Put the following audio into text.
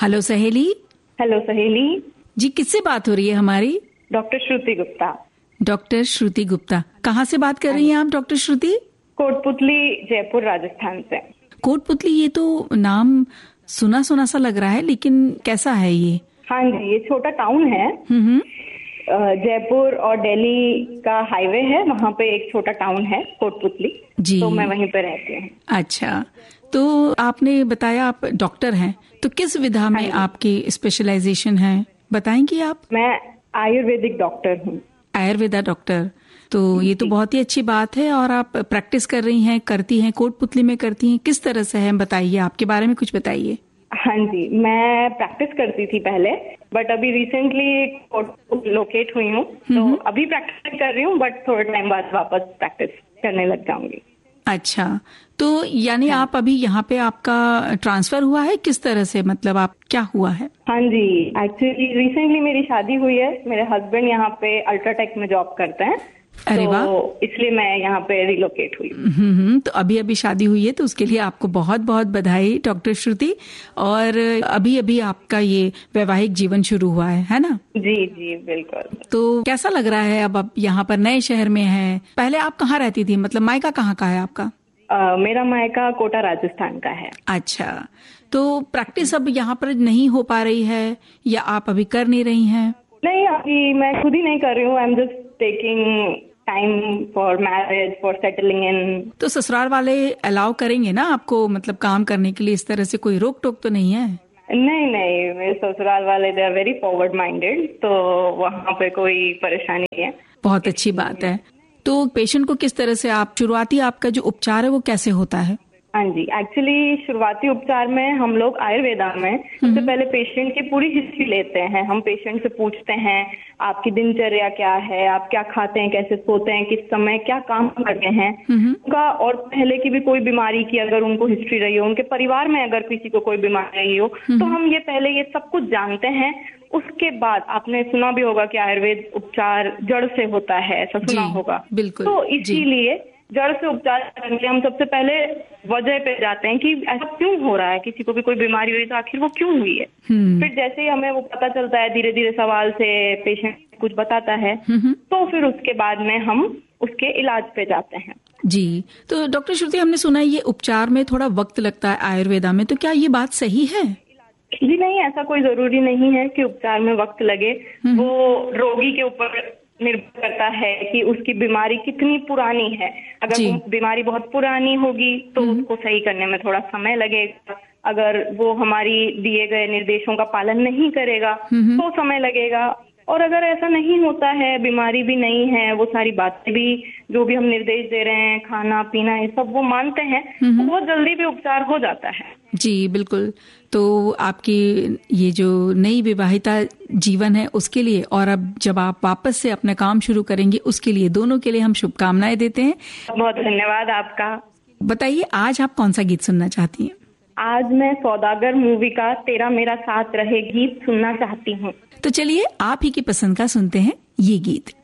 Hello सहेली। Hello सहेली जी, किससे बात हो रही है हमारी? डॉक्टर श्रुति गुप्ता। डॉक्टर श्रुति गुप्ता, कहाँ से बात कर रही हैं आप डॉक्टर श्रुति? कोटपुतली, जयपुर, राजस्थान से। कोटपुतली, ये तो नाम सुना सुना सा लग रहा है, लेकिन कैसा है ये? हाँ जी, ये छोटा टाउन है। जयपुर और दिल्ली का हाईवे है, वहाँ पे एक छोटा टाउन है कोटपुतली जी। तो मैं वहीं पे रहती हूँ। अच्छा, तो आपने बताया आप डॉक्टर हैं, तो किस विधा में आपकी स्पेशलाइजेशन है, बताएंगी आप? मैं आयुर्वेदिक डॉक्टर हूँ। आयुर्वेदा डॉक्टर, तो ये तो बहुत ही अच्छी बात है। और आप प्रैक्टिस कर रही हैं, करती हैं, कोटपुतली में करती हैं, किस तरह से है बताइए, आपके बारे में कुछ बताइए। हाँ जी, मैं प्रैक्टिस करती थी पहले, बट अभी रिसेंटली लोकेट हुई हूँ, तो अभी प्रैक्टिस कर रही हूँ, बट थोड़े टाइम बाद वापस प्रैक्टिस करने लग जाऊंगी। अच्छा, तो यानी आप अभी यहाँ पे आपका ट्रांसफर हुआ है, किस तरह से, मतलब आप क्या हुआ है? हाँ जी, एक्चुअली रिसेंटली मेरी शादी हुई है। मेरे हस्बैंड यहाँ पे अल्ट्राटेक में जॉब करते हैं। अरे वाह, तो इसलिए मैं यहाँ पे रिलोकेट हुई। तो अभी अभी शादी हुई है, तो उसके लिए आपको बहुत बहुत बधाई डॉक्टर श्रुति। और अभी अभी आपका ये वैवाहिक जीवन शुरू हुआ है ना? जी जी बिल्कुल। तो कैसा लग रहा है अब यहाँ पर नए शहर में है? पहले आप कहाँ रहती थी, मतलब मायका कहाँ का है आपका? मेरा मायका कोटा, राजस्थान का है। अच्छा, तो प्रैक्टिस अब यहाँ पर नहीं हो पा रही है या आप अभी कर नहीं रही हैं? नहीं, अभी मैं खुद ही नहीं कर रही हूँ। I am just taking time for marriage, for settling in. तो ससुराल वाले अलाउ करेंगे ना आपको, मतलब काम करने के लिए? इस तरह से कोई रोक टोक तो नहीं है? नहीं नहीं, मेरे ससुराल वाले they are very forward minded, तो वहाँ पे कोई परेशानी नहीं है। बहुत अच्छी बात है। तो पेशेंट को किस तरह से आप, शुरुआती आपका जो उपचार है वो कैसे होता है? हाँ जी, एक्चुअली शुरुआती उपचार में हम लोग आयुर्वेदा में सबसे पहले पेशेंट की पूरी हिस्ट्री लेते हैं। हम पेशेंट से पूछते हैं आपकी दिनचर्या क्या है, आप क्या खाते हैं, कैसे सोते हैं, किस समय क्या काम करते हैं उनका, और पहले की भी कोई बीमारी की अगर उनको हिस्ट्री रही हो, उनके परिवार में अगर किसी को कोई बीमारी रही हो, तो हम ये पहले ये सब कुछ जानते हैं। उसके बाद आपने सुना भी होगा कि आयुर्वेद उपचार जड़ से होता है, ऐसा सुना होगा। बिल्कुल। तो इसीलिए जड़ से उपचार करने के लिए हम सबसे पहले वजह पे जाते हैं कि ऐसा क्यों हो रहा है, किसी को भी कोई बीमारी हुई तो आखिर वो क्यों हुई है। फिर जैसे ही हमें वो पता चलता है, धीरे धीरे सवाल से पेशेंट कुछ बताता है, तो फिर उसके बाद में हम उसके इलाज पे जाते हैं। जी, तो डॉक्टर श्रुति, हमने सुना है ये उपचार में थोड़ा वक्त लगता है आयुर्वेदा में, तो क्या ये बात सही है? जी नहीं, ऐसा कोई जरूरी नहीं है कि उपचार में वक्त लगे। वो रोगी के ऊपर निर्भर करता है कि उसकी बीमारी कितनी पुरानी है। अगर बीमारी बहुत पुरानी होगी तो उसको सही करने में थोड़ा समय लगेगा। अगर वो हमारी दिए गए निर्देशों का पालन नहीं करेगा तो समय लगेगा। और अगर ऐसा नहीं होता है, बीमारी भी नहीं है, वो सारी बातें भी जो भी हम निर्देश दे रहे हैं, खाना पीना, ये सब वो मानते हैं, तो बहुत जल्दी भी उपचार हो जाता है। जी बिल्कुल। तो आपकी ये जो नई विवाहिता जीवन है उसके लिए, और अब जब आप वापस से अपना काम शुरू करेंगे उसके लिए, दोनों के लिए हम शुभकामनाएं देते हैं। बहुत धन्यवाद आपका। बताइए, आज आप कौन सा गीत सुनना चाहती हैं? आज मैं सौदागर मूवी का तेरा मेरा साथ रहे गीत सुनना चाहती हूँ। तो चलिए, आप ही की पसंद का सुनते हैं ये गीत।